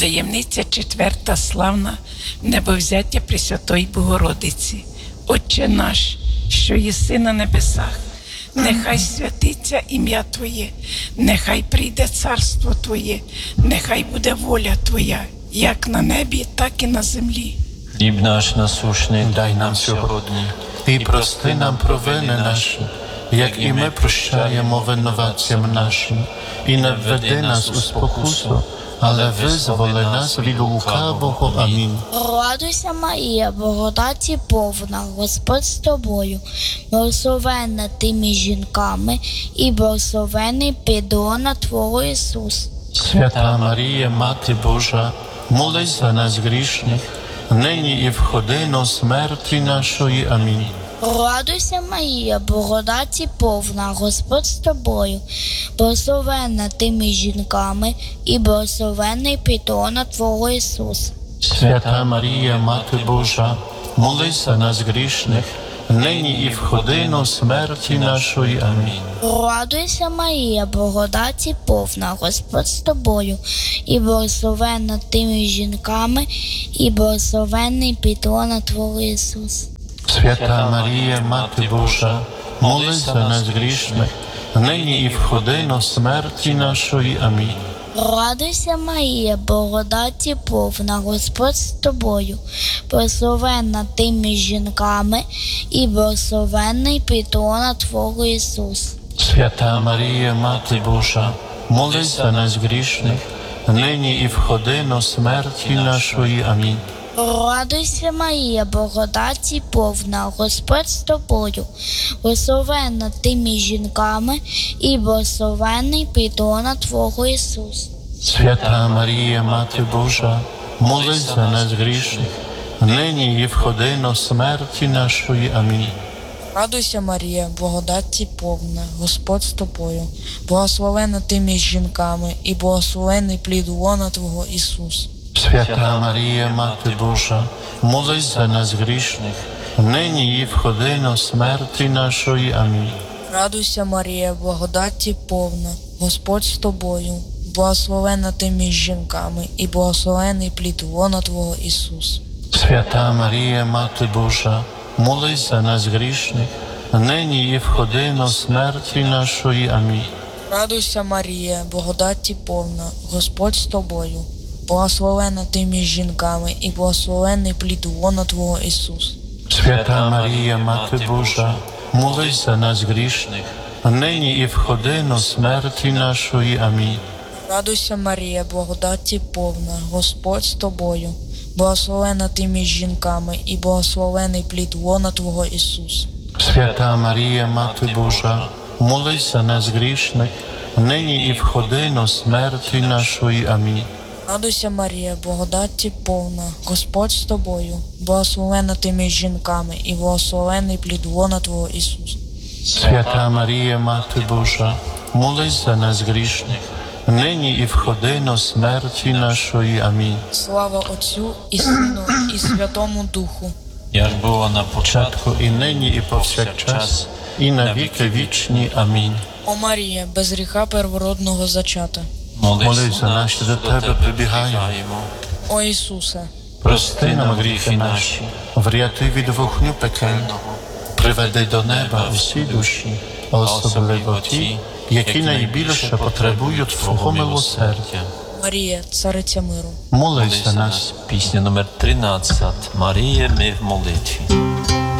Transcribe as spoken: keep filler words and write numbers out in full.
Таємниця четверта славна небовзяття Пресвятої Богородиці. Отче наш, що єси на небесах, нехай святиться ім'я Твоє, нехай прийде царство Твоє, нехай буде воля Твоя, як на небі, так і на землі. Хліб наш насущний дай нам сьогодні, і прости нам провини наші, як і ми прощаємо винуватцям нашим. І не введи нас у спокусу, але визволи нас від лукавого. Амінь. Радуйся, Марія, благодаті повна, Господь з тобою, благословенна ти між жінками, і благословений підлона Твого Ісус. Свята Марія, Мати Божа, молись за нас грішних, нині і в годину смерті нашої. Амінь. Радуйся, Марія, благодаті повна, Господь з тобою, благословенна ти між жінками, і благословений підлона Твого Ісус. Свята Марія, Мати Божа, молись за нас грішних, нині і в годину смерті нашої. Амінь. Радуйся, Марія, благодаті повна, Господь з тобою, і благословенна ти між жінками, і благословений підлона Твого Ісус. Свята Марія, Мати Божа, молись за нас грішних, нині і в годину смерті нашої. Амінь. Радуйся, Марія, благодаті повна, Господь з тобою, благословенна ти між жінками, і благословенний підлона Твого Ісус. Свята Марія, Мати Божа, молись за нас грішних, нині і в годину смерті нашої. Амінь. Радуйся, Марія, благодаті повна, Господь з тобою, благословенна ти між жінками, і благословенний підлона Твого Ісус. Свята Марія, Мати Божа, молись за нас грішних, нині і в годину смерті нашої. Амінь. Радуйся, Марія, благодаті повна, Господь з тобою, благословенна ти між жінками, і благословений плід лона Твого Ісус. Свята Марія, Мати Божа, молись за нас грішних, нині і в годину смерті нашої. Амінь. Радуйся, Марія, благодаті повна, Господь з тобою, благословенна ти між жінками, і благословений плід лона Твого Ісус. Свята Марія, Мати Божа, молись за нас грішних, нині і в годину смерті нашої. Амінь. Радуйся, Марія, благодаті повна, Господь з тобою, благословенна ти між жінками, і благословений плід лона Твого Ісус. Свята Марія, Мати Божа, молись за нас грішних, нині і в годину смерті нашої. Амінь. Радуйся, Марія, благодаті повна, Господь з тобою, благословенна ти між жінками, і благословений плід лона Твого Ісус. Свята Марія, Мати Божа, молись за нас грішних, нині і в годину смерті нашої. Амінь. Радуйся, Марія, благодаті повна, Господь з тобою, благословенна ти між жінками, і благословений плід лона Твого Ісус. Свята Марія, Мати Божа, молись за нас грішних, нині і в годину смерті нашої. Амінь. Слава Отцю і Сину, і Святому Духу. Як було на початку, і нині, і повсякчас, і на віки вічні. Амінь. О Марія, без гріха первородного зачата. Молись за нас, що до Тебе прибігаємо. О Ісусе, Прости нам гріхи наші, врятуй від вогню пекельного, приведи до неба всі душі, особливо ті, які найбільше потребують Твого милосердя. Марія, цариця миру. Молись за нас. Пісня номер тринадцять. Марія, ми в молитві.